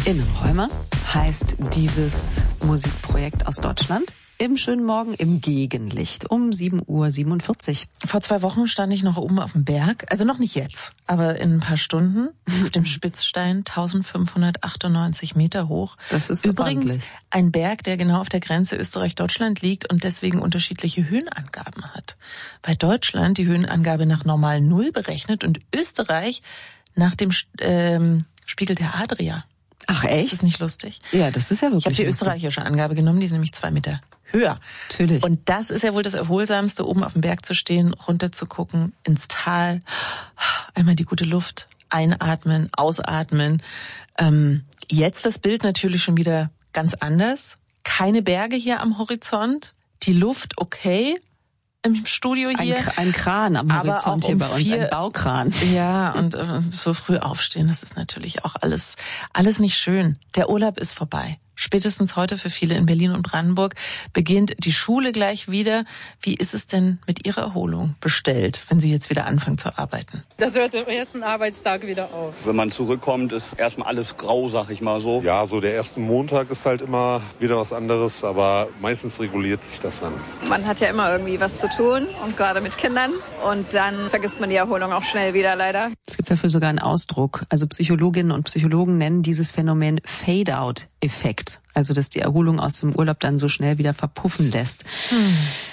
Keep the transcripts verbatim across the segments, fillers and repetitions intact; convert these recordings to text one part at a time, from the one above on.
Innenräume heißt dieses Musikprojekt aus Deutschland. Im schönen Morgen im Gegenlicht um sieben Uhr siebenundvierzig. Vor zwei Wochen stand ich noch oben auf dem Berg, also noch nicht jetzt, aber in ein paar Stunden auf dem Spitzstein, eintausendfünfhundertachtundneunzig Meter hoch. Das ist übrigens ordentlich. Ein Berg, der genau auf der Grenze Österreich-Deutschland liegt und deswegen unterschiedliche Höhenangaben hat. Weil Deutschland die Höhenangabe nach normal Null berechnet und Österreich nach dem ähm, Spiegel der Adria. Ach echt? Ist das nicht lustig? Ja, das ist ja wirklich Ich habe die lustig. österreichische Angabe genommen, die ist nämlich zwei Meter höher. Natürlich. Und das ist ja wohl das Erholsamste, oben auf dem Berg zu stehen, runter zu gucken, ins Tal, einmal die gute Luft einatmen, ausatmen. Ähm, jetzt das Bild natürlich schon wieder ganz anders. Keine Berge hier am Horizont, die Luft okay im Studio hier. Ein, ein Kran am Horizont hier um bei uns, vier, ein Baukran. Ja, und äh, so früh aufstehen, das ist natürlich auch alles, alles nicht schön. Der Urlaub ist vorbei. Spätestens heute für viele in Berlin und Brandenburg beginnt die Schule gleich wieder. Wie ist es denn mit Ihrer Erholung bestellt, wenn Sie jetzt wieder anfangen zu arbeiten? Das hört am ersten Arbeitstag wieder auf. Wenn man zurückkommt, ist erstmal alles grau, sag ich mal so. Ja, so der erste Montag ist halt immer wieder was anderes, aber meistens reguliert sich das dann. Man hat ja immer irgendwie was zu tun und gerade mit Kindern und dann vergisst man die Erholung auch schnell wieder, leider. Es gibt dafür sogar einen Ausdruck. Also Psychologinnen und Psychologen nennen dieses Phänomen Fade-out-Effekt. Also, dass die Erholung aus dem Urlaub dann so schnell wieder verpuffen lässt. Hm.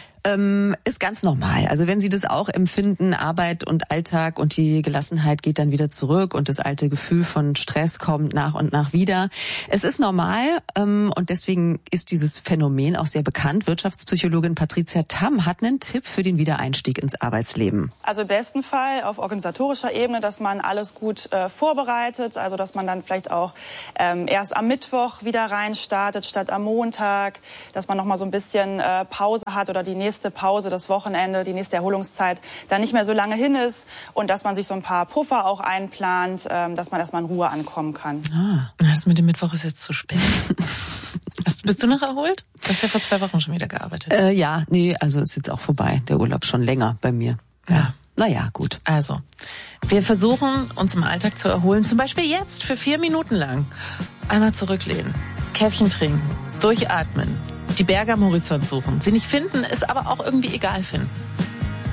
Ähm, ist ganz normal. Also wenn Sie das auch empfinden, Arbeit und Alltag und die Gelassenheit geht dann wieder zurück und das alte Gefühl von Stress kommt nach und nach wieder. Es ist normal ähm, und deswegen ist dieses Phänomen auch sehr bekannt. Wirtschaftspsychologin Patricia Tamm hat einen Tipp für den Wiedereinstieg ins Arbeitsleben. Also im besten Fall auf organisatorischer Ebene, dass man alles gut äh, vorbereitet, also dass man dann vielleicht auch ähm, erst am Mittwoch wieder rein startet statt am Montag, dass man noch mal so ein bisschen äh, Pause hat oder die nächste Pause, das Wochenende, die nächste Erholungszeit dann nicht mehr so lange hin ist und dass man sich so ein paar Puffer auch einplant, dass man erstmal in Ruhe ankommen kann. Ah, das mit dem Mittwoch ist jetzt zu spät. Bist du noch erholt? Du hast ja vor zwei Wochen schon wieder gearbeitet. Äh, ja, nee, also ist jetzt auch vorbei. Der Urlaub schon länger bei mir. Ja. ja. Naja, gut. Also, wir versuchen, uns im Alltag zu erholen. Zum Beispiel jetzt für vier Minuten lang. Einmal zurücklehnen, Käffchen trinken, durchatmen, die Berge am Horizont suchen, sie nicht finden, es aber auch irgendwie egal finden.